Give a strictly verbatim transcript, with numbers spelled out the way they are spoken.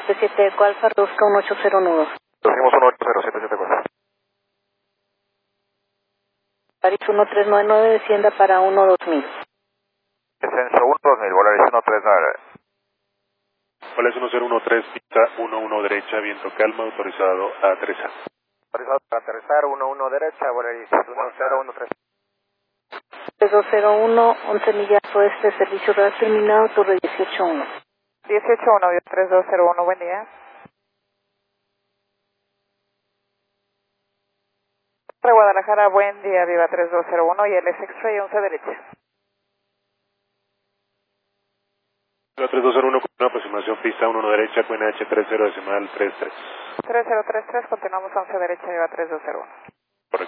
siete siete Eco Alfa, reduzca uno ocho cero nudos. Decimos uno ocho cero siete siete cuatro. París uno tres nueve nueve, descienda para uno dos mil. Descenso uno dos mil, Volaris uno tres nueve. Volaris uno cero uno tres, pista uno uno derecha, viento calma, autorizado a aterrizar. Autorizado para aterrizar, uno uno derecha, Volaris uno cero uno tres. tres dos cero uno, once millas oeste, servicio radar terminado, torre dieciocho uno. dieciocho uno, tres dos cero uno, buen día. Para Guadalajara, buen día, viva tres dos cero uno y el S X-Ray once derecha. Viva tres dos cero uno, con una aproximación pista uno uno derecha, Q N H tres cero decimal tres tres. tres cero tres tres, continuamos once derecha, viva tres dos cero uno.